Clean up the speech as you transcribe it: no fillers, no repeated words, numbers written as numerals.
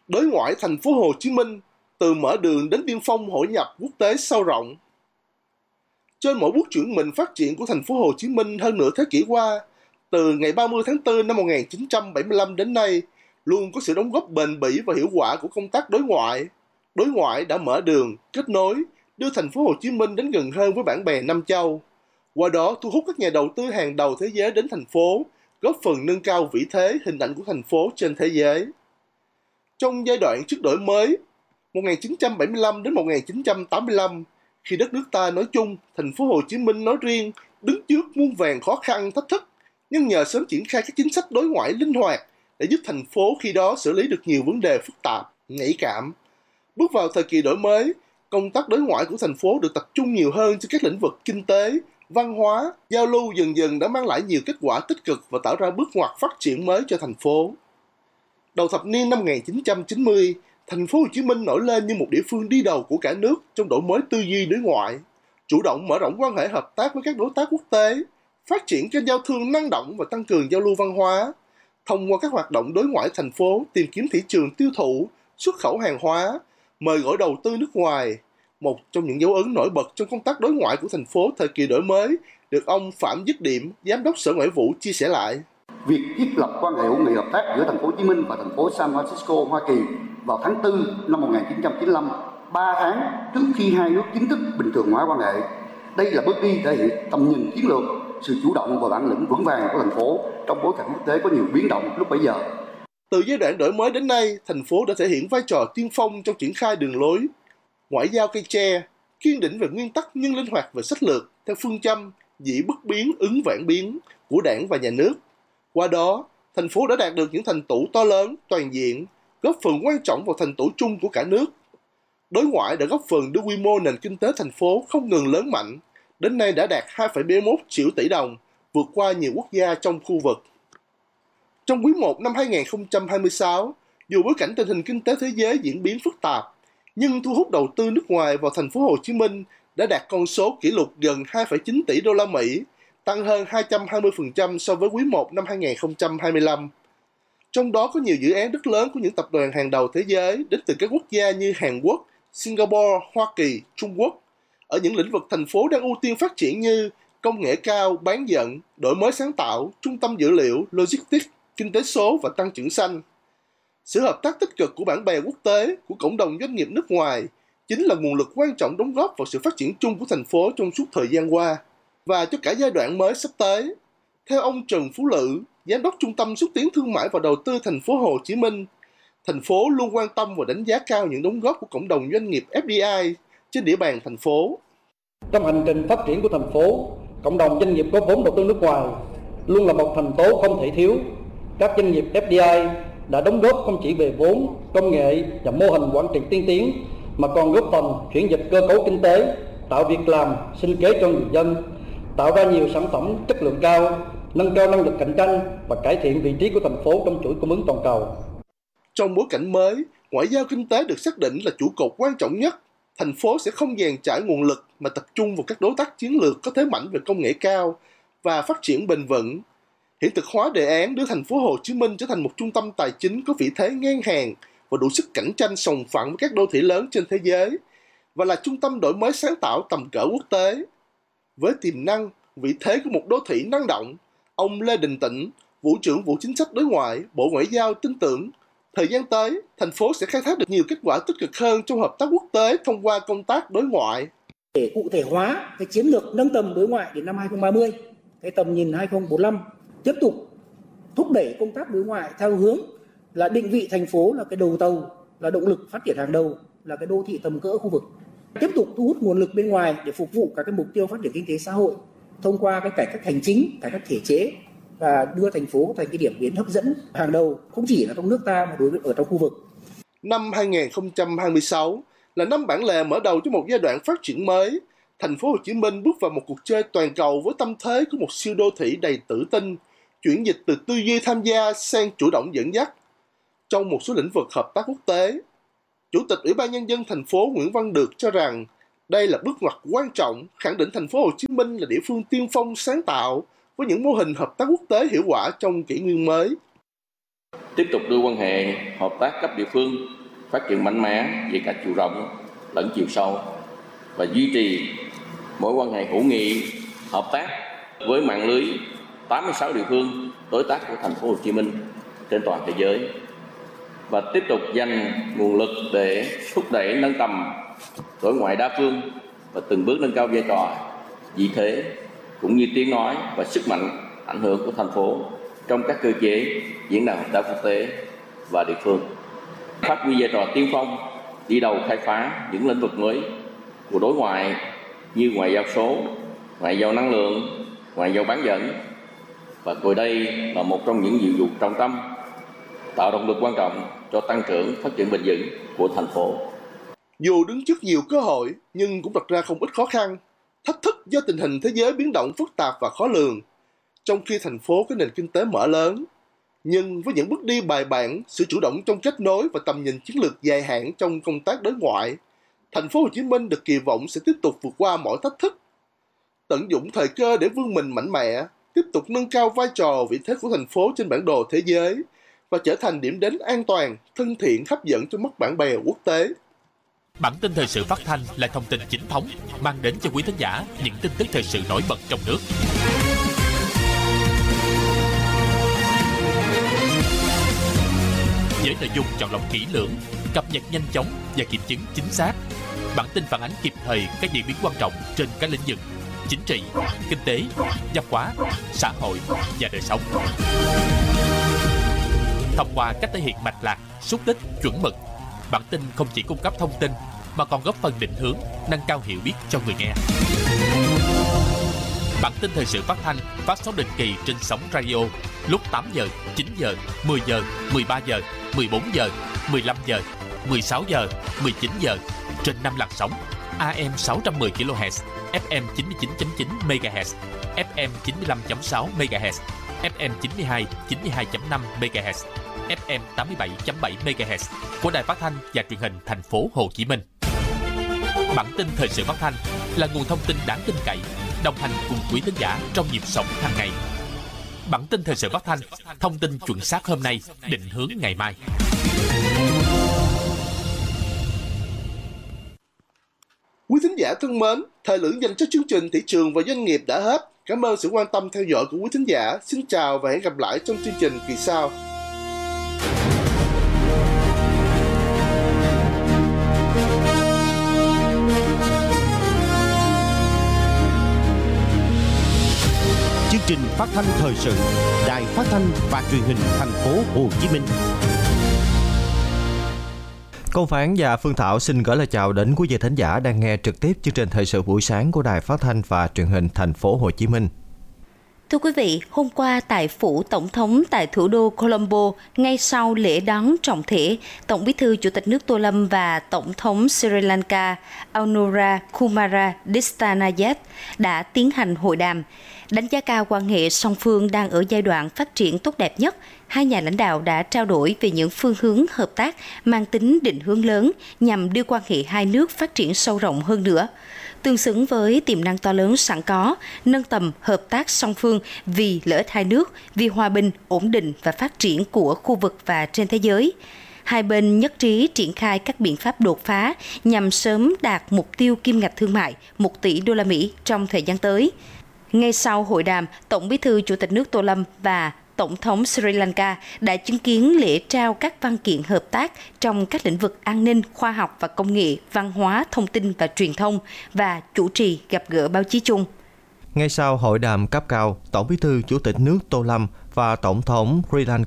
Đối ngoại thành phố Hồ Chí Minh từ mở đường đến tiên phong hội nhập quốc tế sâu rộng. Trên mỗi bước chuyển mình phát triển của thành phố Hồ Chí Minh hơn nửa thế kỷ qua, từ ngày 30 tháng 4 năm 1975 đến nay, luôn có sự đóng góp bền bỉ và hiệu quả của công tác đối ngoại. Đối ngoại đã mở đường, kết nối, đưa thành phố Hồ Chí Minh đến gần hơn với bạn bè Nam Châu. Qua đó thu hút các nhà đầu tư hàng đầu thế giới đến thành phố, góp phần nâng cao vị thế, hình ảnh của thành phố trên thế giới. Trong giai đoạn trước đổi mới 1975 đến 1985, khi đất nước ta nói chung, thành phố Hồ Chí Minh nói riêng đứng trước muôn vàn khó khăn thách thức, nhưng nhờ sớm triển khai các chính sách đối ngoại linh hoạt đã giúp thành phố khi đó xử lý được nhiều vấn đề phức tạp, nhạy cảm. Bước vào thời kỳ đổi mới, công tác đối ngoại của thành phố được tập trung nhiều hơn trên các lĩnh vực kinh tế, văn hóa, giao lưu dần dần đã mang lại nhiều kết quả tích cực và tạo ra bước ngoặt phát triển mới cho thành phố. Đầu thập niên năm 1990, thành phố Hồ Chí Minh nổi lên như một địa phương đi đầu của cả nước trong đổi mới tư duy đối ngoại, chủ động mở rộng quan hệ hợp tác với các đối tác quốc tế, phát triển kênh giao thương năng động và tăng cường giao lưu văn hóa. Thông qua các hoạt động đối ngoại, thành phố tìm kiếm thị trường tiêu thụ, xuất khẩu hàng hóa, mời gọi đầu tư nước ngoài. Một trong những dấu ấn nổi bật trong công tác đối ngoại của thành phố thời kỳ đổi mới được ông Phạm Dứt Điểm, Giám đốc Sở Ngoại vụ chia sẻ lại. Việc thiết lập quan hệ hữu nghị hợp tác giữa thành phố Hồ Chí Minh và thành phố San Francisco, Hoa Kỳ vào tháng 4 năm 1995, 3 tháng trước khi hai nước chính thức bình thường hóa quan hệ. Đây là bước đi thể hiện tầm nhìn chiến lược, sự chủ động và bản lĩnh vững vàng của thành phố trong bối cảnh quốc tế có nhiều biến động lúc bấy giờ. Từ giai đoạn đổi mới đến nay, thành phố đã thể hiện vai trò tiên phong trong triển khai đường lối ngoại giao cây tre, kiên định về nguyên tắc nhưng linh hoạt về sách lược theo phương châm dĩ bất biến ứng vạn biến của Đảng và Nhà nước. Qua đó, thành phố đã đạt được những thành tựu to lớn, toàn diện, góp phần quan trọng vào thành tựu chung của cả nước. Đối ngoại đã góp phần đưa quy mô nền kinh tế thành phố không ngừng lớn mạnh, đến nay đã đạt 2,71 triệu tỷ đồng, vượt qua nhiều quốc gia trong khu vực. Trong quý 1 năm 2026, dù bối cảnh tình hình kinh tế thế giới diễn biến phức tạp, nhưng thu hút đầu tư nước ngoài vào thành phố Hồ Chí Minh đã đạt con số kỷ lục gần 2,9 tỷ đô la Mỹ, tăng hơn 220% so với quý 1 năm 2025. Trong đó có nhiều dự án rất lớn của những tập đoàn hàng đầu thế giới đến từ các quốc gia như Hàn Quốc, Singapore, Hoa Kỳ, Trung Quốc. Ở những lĩnh vực thành phố đang ưu tiên phát triển như công nghệ cao, bán dẫn, đổi mới sáng tạo, trung tâm dữ liệu, logistics, kinh tế số và tăng trưởng xanh. Sự hợp tác tích cực của bạn bè quốc tế, của cộng đồng doanh nghiệp nước ngoài chính là nguồn lực quan trọng đóng góp vào sự phát triển chung của thành phố trong suốt thời gian qua và cho cả giai đoạn mới sắp tới. Theo ông Trần Phú Lữ, Giám đốc Trung tâm Xúc tiến Thương mại và Đầu tư thành phố Hồ Chí Minh, thành phố luôn quan tâm và đánh giá cao những đóng góp của cộng đồng doanh nghiệp FDI trên địa bàn thành phố. Trong hành trình phát triển của thành phố, cộng đồng doanh nghiệp có vốn đầu tư nước ngoài luôn là một thành tố không thể thiếu. Các doanh nghiệp FDI đã đóng góp không chỉ về vốn, công nghệ và mô hình quản trị tiên tiến, mà còn góp phần chuyển dịch cơ cấu kinh tế, tạo việc làm, sinh kế cho người dân, tạo ra nhiều sản phẩm chất lượng cao, nâng cao năng lực cạnh tranh và cải thiện vị trí của thành phố trong chuỗi cung ứng toàn cầu. Trong bối cảnh mới, ngoại giao kinh tế được xác định là trụ cột quan trọng nhất. Thành phố sẽ không dàn trải nguồn lực mà tập trung vào các đối tác chiến lược có thế mạnh về công nghệ cao và phát triển bền vững. Hiện thực hóa đề án đưa thành phố Hồ Chí Minh trở thành một trung tâm tài chính có vị thế ngang hàng và đủ sức cạnh tranh sòng phẳng với các đô thị lớn trên thế giới, và là trung tâm đổi mới sáng tạo tầm cỡ quốc tế. Với tiềm năng, vị thế của một đô thị năng động, ông Lê Đình Tĩnh, Vụ trưởng Vụ Chính sách Đối ngoại, Bộ Ngoại giao tin tưởng, thời gian tới, thành phố sẽ khai thác được nhiều kết quả tích cực hơn trong hợp tác quốc tế thông qua công tác đối ngoại. Để cụ thể hóa cái chiến lược nâng tầm đối ngoại đến năm 2030, cái tầm nhìn 2045, tiếp tục thúc đẩy công tác đối ngoại theo hướng là định vị thành phố là cái đầu tàu, là động lực phát triển hàng đầu, là cái đô thị tầm cỡ khu vực. Tiếp tục thu hút nguồn lực bên ngoài để phục vụ các cái mục tiêu phát triển kinh tế xã hội thông qua cái cải cách hành chính, cải cách thể chế và đưa thành phố thành cái điểm đến hấp dẫn hàng đầu, không chỉ là trong nước ta mà đối với ở trong khu vực. Năm 2026 là năm bản lề mở đầu cho một giai đoạn phát triển mới. Thành phố Hồ Chí Minh bước vào một cuộc chơi toàn cầu với tâm thế của một siêu đô thị đầy tự tin, chuyển dịch từ tư duy tham gia sang chủ động dẫn dắt. Trong một số lĩnh vực hợp tác quốc tế, Chủ tịch Ủy ban Nhân dân thành phố Nguyễn Văn Được cho rằng đây là bước ngoặt quan trọng, khẳng định thành phố Hồ Chí Minh là địa phương tiên phong sáng tạo với những mô hình hợp tác quốc tế hiệu quả trong kỷ nguyên mới. Tiếp tục đưa quan hệ hợp tác cấp địa phương phát triển mạnh mẽ về cả chiều rộng lẫn chiều sâu và duy trì mối quan hệ hữu nghị hợp tác với mạng lưới 86 địa phương đối tác của thành phố Hồ Chí Minh trên toàn thế giới và tiếp tục dành nguồn lực để thúc đẩy nâng tầm đối ngoại đa phương và từng bước nâng cao vai trò, vị thế cũng như tiếng nói và sức mạnh ảnh hưởng của thành phố trong các cơ chế diễn đàn hợp tác quốc tế và địa phương. Phát huy vai trò tiên phong, đi đầu khai phá những lĩnh vực mới của đối ngoại như ngoại giao số, ngoại giao năng lượng, ngoại giao bán dẫn và coi đây là một trong những nhiệm vụ trọng tâm tạo động lực quan trọng cho tăng trưởng phát triển bền vững của thành phố. Dù đứng trước nhiều cơ hội nhưng cũng đặt ra không ít khó khăn, thách thức do tình hình thế giới biến động phức tạp và khó lường. Trong khi thành phố có nền kinh tế mở lớn, nhưng với những bước đi bài bản, sự chủ động trong kết nối và tầm nhìn chiến lược dài hạn trong công tác đối ngoại, thành phố Hồ Chí Minh được kỳ vọng sẽ tiếp tục vượt qua mọi thách thức, tận dụng thời cơ để vươn mình mạnh mẽ, tiếp tục nâng cao vai trò vị thế của thành phố trên bản đồ thế giới và trở thành điểm đến an toàn, thân thiện, hấp dẫn cho mắt bạn bè quốc tế. Bản tin thời sự phát thanh là thông tin chính thống, mang đến cho quý thính giả những tin tức thời sự nổi bật trong nước. Với nội dung chọn lọc kỹ lưỡng, cập nhật nhanh chóng và kiểm chứng chính xác. Bản tin phản ánh kịp thời các diễn biến quan trọng trên các lĩnh vực chính trị, kinh tế, văn hóa, xã hội và đời sống. Thông qua cách thể hiện mạch lạc, xúc tích, chuẩn mực, bản tin không chỉ cung cấp thông tin mà còn góp phần định hướng, nâng cao hiểu biết cho người nghe. Bản tin thời sự phát thanh phát sóng định kỳ trên sóng radio lúc 8 giờ, 9 giờ, 10 giờ, 13 giờ, 14 giờ, 15 giờ, 16 giờ, 19 giờ trên 5 làn sóng AM 610 kHz, FM 99.9 MHz, FM 95.6 MHz, FM 92, 92.5 MHz, FM 87.7 MHz của Đài Phát thanh và Truyền hình Thành phố Hồ Chí Minh. Bản tin thời sự phát thanh là nguồn thông tin đáng tin cậy, đồng hành cùng quý thính giả trong nhịp sống hàng ngày. Bản tin thời sự phát thanh, thông tin chuẩn xác hôm nay, định hướng ngày mai. Quý thính giả thân mến, thời lượng dành cho chương trình Thị trường và Doanh nghiệp đã hết. Cảm ơn sự quan tâm theo dõi của quý thính giả. Xin chào và hẹn gặp lại trong chương trình kỳ sau. Chương trình phát thanh thời sự Đài Phát thanh và Truyền hình Thành phố Hồ Chí Minh. Công Phán và Phương Thảo xin gửi lời chào đến quý vị thính giả đang nghe trực tiếp chương trình thời sự buổi sáng của Đài Phát thanh và Truyền hình Thành phố Hồ Chí Minh. Thưa quý vị, hôm qua tại phủ Tổng thống tại thủ đô Colombo, ngay sau lễ đón trọng thể, Tổng Bí thư Chủ tịch nước Tô Lâm và Tổng thống Sri Lanka Anura Kumara Dissanayake đã tiến hành hội đàm. Đánh giá cao quan hệ song phương đang ở giai đoạn phát triển tốt đẹp nhất, hai nhà lãnh đạo đã trao đổi về những phương hướng hợp tác mang tính định hướng lớn nhằm đưa quan hệ hai nước phát triển sâu rộng hơn nữa. Tương xứng với tiềm năng to lớn sẵn có, nâng tầm hợp tác song phương vì lợi ích hai nước, vì hòa bình, ổn định và phát triển của khu vực và trên thế giới. Hai bên nhất trí triển khai các biện pháp đột phá nhằm sớm đạt mục tiêu kim ngạch thương mại 1 tỷ đô la Mỹ trong thời gian tới. Ngay sau hội đàm, Tổng Bí thư Chủ tịch nước Tô Lâm và Tổng thống Sri Lanka đã chứng kiến lễ trao các văn kiện hợp tác trong các lĩnh vực an ninh, khoa học và công nghệ, văn hóa, thông tin và truyền thông và chủ trì gặp gỡ báo chí chung. Ngay sau hội đàm cấp cao, Tổng Bí thư Chủ tịch nước Tô Lâm và Tổng thống Sri Lanka